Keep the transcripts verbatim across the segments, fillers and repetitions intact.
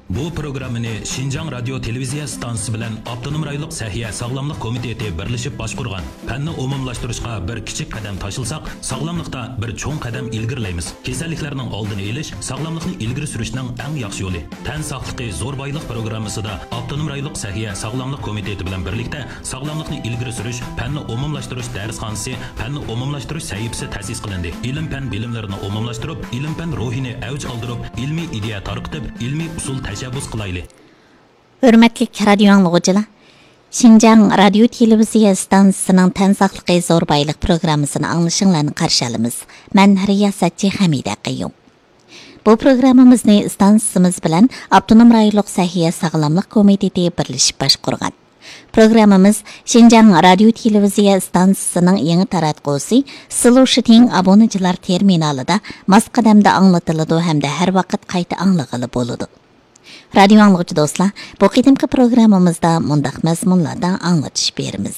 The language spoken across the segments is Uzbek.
Bu programmani Şinjan Radyo Televiziya stansiyasi bilan Avtonom rayonluq Sahiya Sağlamlık Komiteti birleşip başqurgan. Fanni umumlashtirishga bir kichik qadam tashilsak, sog'lomlikda bir cho'ng qadam ilgirlaymiz. Kasalliklarning oldini olish, sog'lomlikni ilgari surishning eng yaxshi yo'li. Tan sog'ligi zo'r boylik programmasida Avtonom rayonluq Sahiya Sağlamlık Komiteti bilan birlikda sog'lomlikni ilgari surish, fanni umumlashtirish darsxonasi, fanni umumlashtirish sahifasi ta'sis qilindi. Ilm-fan bilimlarini umumlashtirib, ilm-fan ruhini avj oldirib, ilmiy ideya tarqitib, ilmiy usul tashabbus qilaylik. Hürmetli radyo anlıqçılar, Şinjan Radyo Televiziya stansiyasining tan sog'ligi zo'r boylik programmasini anglashinglarni qarshi olamiz. Men riyosatchi Hamida Qayyum. Bu programmamizni stansiyamiz bilan Avtonom rayonluq Sahiya Sağlamlık Komiteti birlashib boshqargan. Programmamiz Şinjan Radyo Televiziya stansiyasining yangi taratqusi Solution obunachilar terminalida mas qadamda anglatiladi hamda har vaqt qayta anglag'ili bo'ladi. Radyo anlıqçı dostlar, bu qitimki programmamizda mundaq mazmunlardan anglatish berimiz.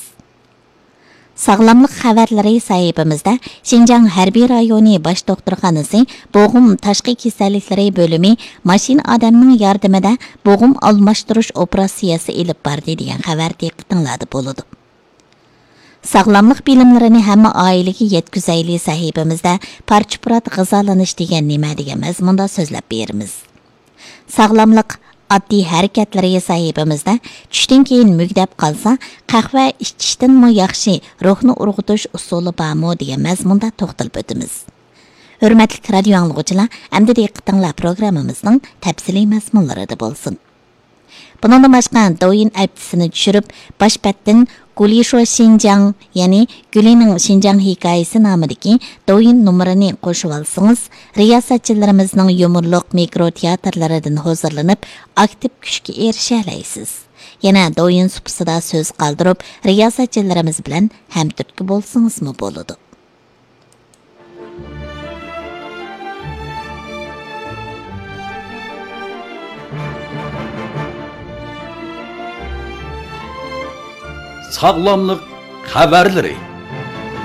Sağlamlık xabarlari sahifamizda Şinjan Harbiy rayoni bosh doktorxonasi bo'g'im tashqi kasalliklari bo'limi mashin odamning yordamida bo'g'im almashtirish operatsiyasi ilib bordi degan xabar diqqatinglarda bo'ladi. Sağlamlık bilimlarini hamma oilaga yetkazayli sahifamizda parcha-purat g'izolanish degan nima degan mazmunda so'zlab berimiz. Sağlamlık oddiy harakatlari sahifamizda tushdan keyin mugdab qolsa, qahva ichishdan mo yaxshi ruhni urg'utish usuli bormi degan mazmunda to'xtalib o'tamiz. Hurmatli radio anglag'uchilar, endi diqqatinglar programmamizning tafsiliy mazmunlarida bo'lsin. Bundan boshqa doyin aptisini tushirib, boshpatdan Gulisho Şinjan, ya'ni Gulining Şinjan hikoyasi nomidagi doyin numerini qo'shib olsangiz, riyosatchilarimizning yumorliq mikro teatrlaridan hozirlanib, aktiv kuchga erisha olasiz. Yana doyin supsida so'z qoldirib, riyosatchilarimiz bilan hamturtki bo'lsangizmi bo'ladi. Sağlamlık haberleri.